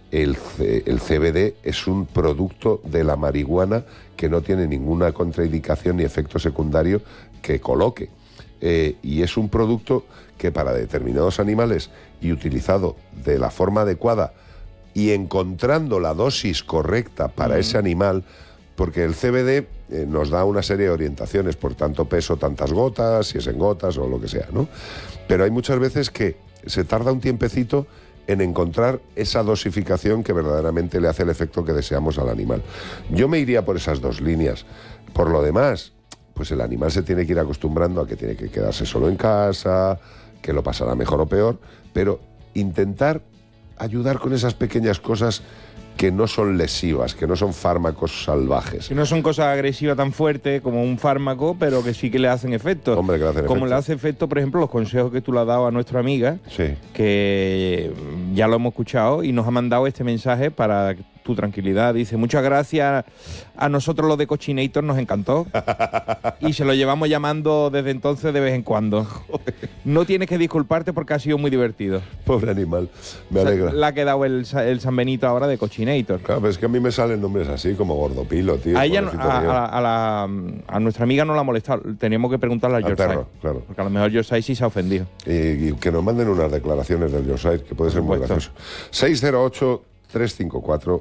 el CBD es un producto de la marihuana que no tiene ninguna contraindicación ni efecto secundario que coloque. Y es un producto que para determinados animales y utilizado de la forma adecuada y encontrando la dosis correcta para ese animal, porque el CBD nos da una serie de orientaciones, por tanto peso, tantas gotas, si es en gotas o lo que sea, ¿no? Pero hay muchas veces que se tarda un tiempecito en encontrar esa dosificación que verdaderamente le hace el efecto que deseamos al animal. Yo me iría por esas dos líneas. Por lo demás, pues el animal se tiene que ir acostumbrando a que tiene que quedarse solo en casa, que lo pasará mejor o peor, pero intentar ayudar con esas pequeñas cosas que no son lesivas, que no son fármacos salvajes. Que no son cosas agresivas tan fuertes como un fármaco, pero que sí que le hacen efecto. Hombre, que le hacen como efecto. le hace efecto, por ejemplo, los consejos que tú le has dado a nuestra amiga, Sí. que ya lo hemos escuchado y nos ha mandado este mensaje para tu tranquilidad. Dice, muchas gracias, a nosotros los de Cochinator nos encantó y se lo llevamos llamando desde entonces de vez en cuando. No tienes que disculparte porque ha sido muy divertido. Pobre animal, me alegra. Le ha quedado el San Benito ahora de Cochinator. Claro, pero es que a mí me salen nombres así, como Gordopilo, tío. A ella, pobrecito mío. a nuestra amiga no la ha molestado. Teníamos que preguntarle a Al Yorkshire. perro, claro. Porque a lo mejor Yorkshire sí se ha ofendido. Y que nos manden unas declaraciones del Yorkshire, que puede ser muy gracioso. 608-354-383.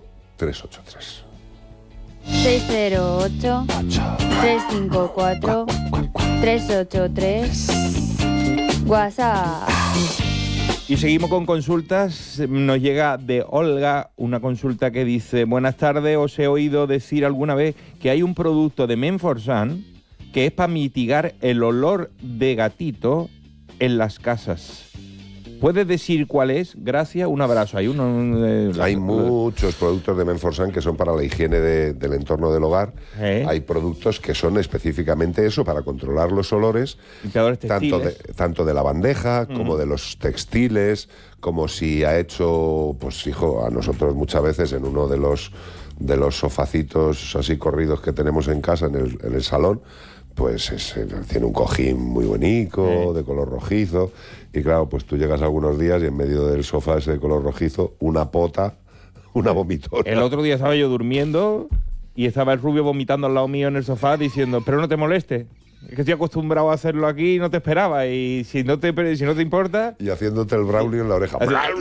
608-354-383. WhatsApp. Y seguimos con consultas. Nos llega de Olga una consulta que dice: buenas tardes, os he oído decir alguna vez que hay un producto de Menforsan que es para mitigar el olor de gatito en las casas. ¿Puedes decir cuál es? Gracias, un abrazo. Hay muchos productos de Menforsan que son para la higiene del entorno del hogar. Hay productos que son específicamente eso, para controlar los olores, limpiadores textiles, tanto de la bandeja como de los textiles, como si ha hecho, pues hijo, a nosotros muchas veces en uno de los sofacitos así corridos que tenemos en casa, en el salón, pues tiene un cojín muy bonito, de color rojizo, y claro, pues tú llegas algunos días y en medio del sofá ese de color rojizo, una pota, una vomitona. El otro día estaba yo durmiendo y estaba el rubio vomitando al lado mío en el sofá diciendo, pero no te moleste, es que estoy acostumbrado a hacerlo aquí y no te esperaba, y si no te importa... Y haciéndote el Braulio en la oreja.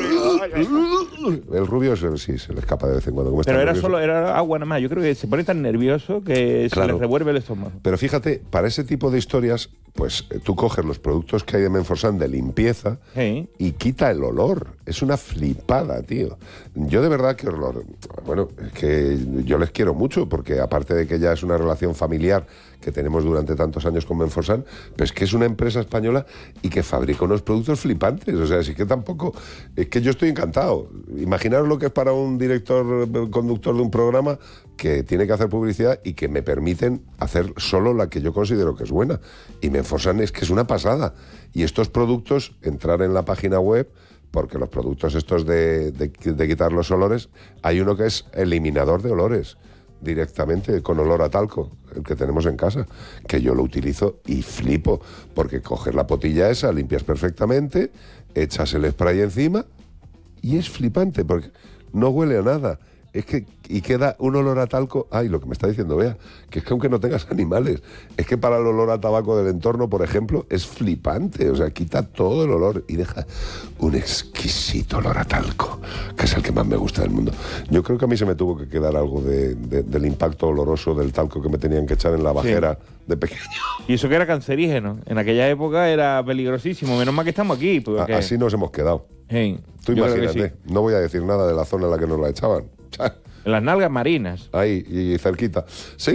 El rubio sí, se le escapa de vez en cuando. Pero era agua nada más. Yo creo que se pone tan nervioso que se le revuelve el estómago. Pero fíjate, para ese tipo de historias, pues tú coges los productos que hay de Menforsan de limpieza y quita el olor. Es una flipada, tío. Yo de verdad que bueno, es que yo les quiero mucho, porque aparte de que ya es una relación familiar que tenemos durante tantos años con Menforsan, pues que es una empresa española y que fabrica unos productos flipantes. O sea, sí que tampoco... Es que yo estoy encantado. Imaginaros lo que es para un conductor de un programa que tiene que hacer publicidad y que me permiten hacer solo la que yo considero que es buena. Y Menforsan es que es una pasada. Y estos productos, entrar en la página web, porque los productos estos de quitar los olores, hay uno que es eliminador de olores, directamente con olor a talco, el que tenemos en casa, que yo lo utilizo y flipo, porque coges la potilla esa, limpias perfectamente, echas el spray encima y es flipante, porque no huele a nada. Es que, y queda un olor a talco. Ay, lo que me está diciendo Bea, que es que aunque no tengas animales, es que para el olor a tabaco del entorno, por ejemplo, es flipante. O sea, quita todo el olor y deja un exquisito olor a talco, que es el que más me gusta del mundo. Yo creo que a mí se me tuvo que quedar algo del impacto oloroso del talco que me tenían que echar en la bajera de pequeño. Y eso que era cancerígeno. En aquella época era peligrosísimo. Menos mal que estamos aquí. Porque... Así nos hemos quedado. Tú yo imagínate, sí. No voy a decir nada de la zona en la que nos la echaban. En las nalgas marinas. Ahí, y cerquita.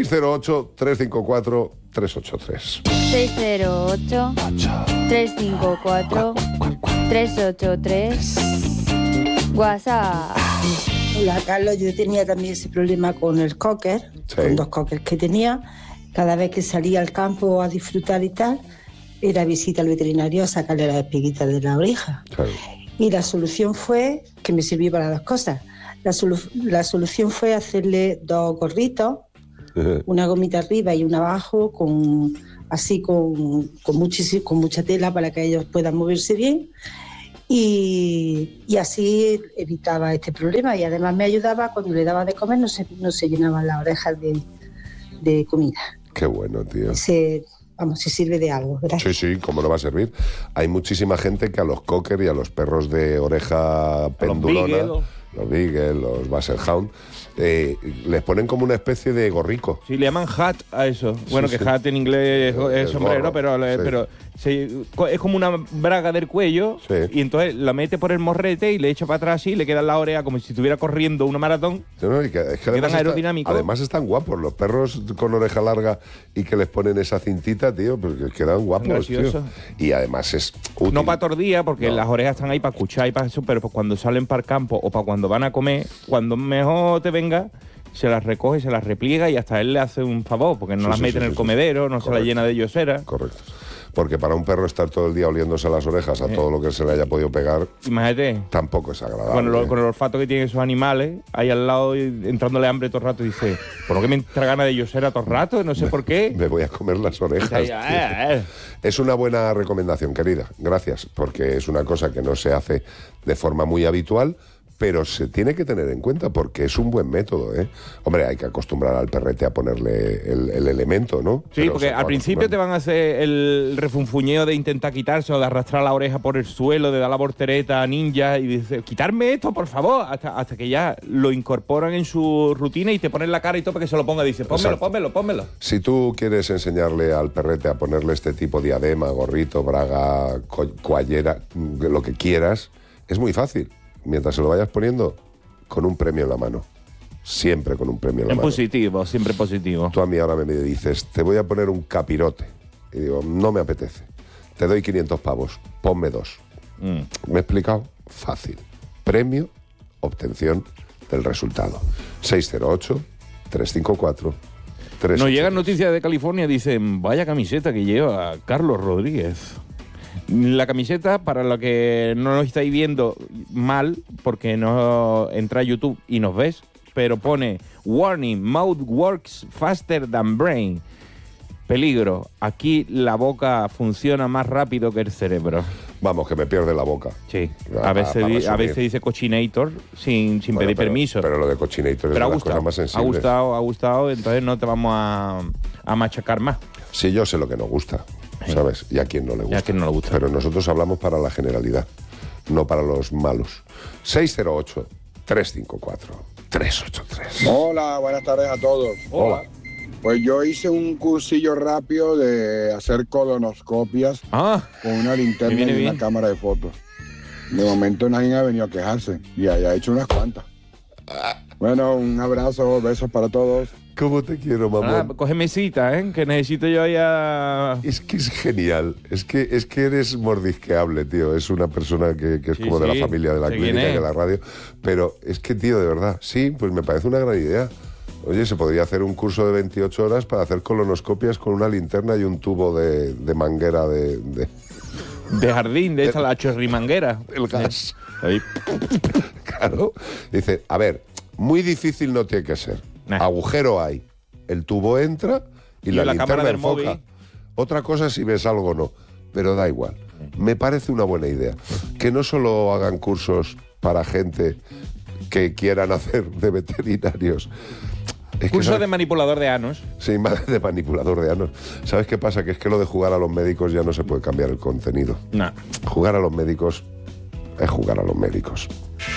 608-354-383. 608-354-383. WhatsApp. Hola, Carlos. Yo tenía también ese problema con el cocker, con 2 cockers que tenía. Cada vez que salía al campo a disfrutar y tal, era visita al veterinario a sacarle las espiguitas de la oreja. Claro. Y la solución fue, que me sirvió para 2 cosas. La solución fue hacerle 2 gorritos, una gomita arriba y una abajo, con mucha tela para que ellos puedan moverse bien. Y así evitaba este problema, y además me ayudaba cuando le daba de comer, no se llenaban las orejas de comida. Qué bueno, tío. Se sirve de algo, gracias. Sí, ¿cómo no va a servir? Hay muchísima gente que a los cocker y a los perros de oreja pendulona, los beagle, los basset hound, les ponen como una especie de gorrico. Sí, le llaman hat a eso. Bueno, que hat en inglés es sombrero, gorro, pero es como una braga del cuello, y entonces la mete por el morrete y le echa para atrás y le queda la oreja como si estuviera corriendo una maratón. No, es que quedan aerodinámicos. Además están guapos los perros con oreja larga y que les ponen esa cintita, tío, porque quedan guapos, tío. Y además es útil. No para tordía, porque las orejas están ahí para escuchar y para eso, pero pues cuando salen para el campo o para cuando van a comer, cuando mejor te venga, se las recoge, se las repliega y hasta él le hace un favor, porque no las mete en el comedero, no se las llena de yosera. Correcto. Porque para un perro estar todo el día oliéndose las orejas a todo lo que se le haya podido pegar, imagínate, tampoco es agradable. Con el olfato que tienen esos animales, ahí al lado, entrándole hambre todo el rato, y dice, ¿por lo que me entra gana de yosera todo el rato? No sé por qué. Me voy a comer las orejas. Es una buena recomendación, querida. Gracias, porque es una cosa que no se hace de forma muy habitual, pero se tiene que tener en cuenta porque es un buen método, ¿eh? Hombre, hay que acostumbrar al perrete a ponerle el elemento, ¿no? Sí, pero porque al principio te van a hacer el refunfuñeo de intentar quitarse o de arrastrar la oreja por el suelo, de dar la voltereta ninja y dice, quitarme esto, por favor, hasta que ya lo incorporan en su rutina y te ponen la cara y todo para que se lo ponga. Dice, pónmelo. Si tú quieres enseñarle al perrete a ponerle este tipo de diadema, gorrito, braga, cuallera, lo que quieras, es muy fácil. Mientras se lo vayas poniendo, con un premio en la mano. Siempre con un premio en la mano. Positivo, siempre positivo. Tú a mí ahora me dices, te voy a poner un capirote. Y digo, no me apetece. Te doy 500 pavos, ponme 2. ¿Me he explicado? Fácil. Premio, obtención del resultado. 608-354-3. Nos llegan noticias de California, dicen, vaya camiseta que lleva Carlos Rodríguez. La camiseta, para lo que no nos estáis viendo mal, porque no entra a YouTube y nos ves, pero pone Warning, mouth works faster than brain. Peligro, aquí la boca funciona más rápido que el cerebro. Vamos, que me pierde la boca. Sí, a veces dice cochinator sin pedir permiso. Pero lo de cochinator es una cosa más sensible. Ha gustado, entonces no te vamos a machacar más. Sí, yo sé lo que nos gusta, ¿sabes? Y a quien no le gusta. Pero nosotros hablamos para la generalidad, no para los malos. 608-354-383. Hola, buenas tardes a todos. Hola. Pues yo hice un cursillo rápido de hacer colonoscopias con una linterna y una cámara de fotos. De momento nadie ha venido a quejarse y haya hecho unas cuantas. Bueno, un abrazo, besos para todos. ¿Cómo te quiero, mamá? Cógeme cita, que necesito yo ya... Es que es genial. Es que eres mordisqueable, tío. Es una persona que es como de la familia de la clínica y de la radio. Pero es que, tío, de verdad, sí, pues me parece una gran idea. Oye, se podría hacer un curso de 28 horas para hacer colonoscopias con una linterna y un tubo de manguera de jardín, de esta, la chorrimanguera. El gas. Ahí. Claro. Dice, a ver, muy difícil no tiene que ser. Agujero hay. El tubo entra y la linterna enfoca. Móvil. Otra cosa si ves algo o no. Pero da igual. Me parece una buena idea. Que no solo hagan cursos para gente que quieran hacer de veterinarios. Curso de manipulador de anos. Sí, de manipulador de anos. ¿Sabes qué pasa? Que es que lo de jugar a los médicos ya no se puede cambiar el contenido. No. Jugar a los médicos es jugar a los médicos.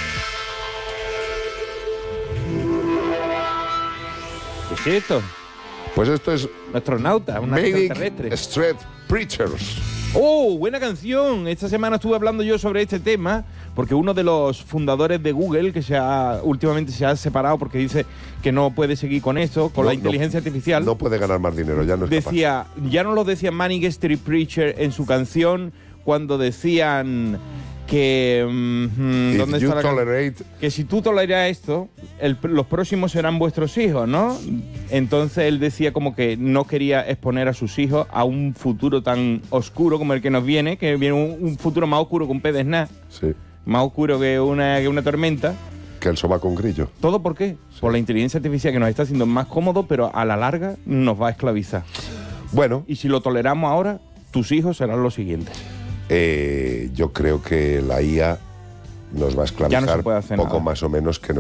¿Qué es esto? Pues esto es... Astronauta, un extraterrestre. Street Preachers. ¡Oh, buena canción! Esta semana estuve hablando yo sobre este tema porque uno de los fundadores de Google, que últimamente se ha separado porque dice que no puede seguir con esto, con la inteligencia artificial. No puede ganar más dinero, ya no es capaz. Ya no lo decía Manic Street Preacher en su canción cuando decían que... ¿dónde está la que si tú toleras esto, los próximos serán vuestros hijos, ¿no? Entonces él decía como que no quería exponer a sus hijos a un futuro tan oscuro como el que nos viene, que viene un futuro más oscuro que un pez de snap. Sí. Más oscuro que una tormenta. Que el sobaco un grillo. ¿Todo por qué? Sí. Por la inteligencia artificial que nos está haciendo más cómodo, pero a la larga nos va a esclavizar. Bueno. Y si lo toleramos ahora, tus hijos serán los siguientes. yo creo que la IA nos va a esclavizar no poco más o menos que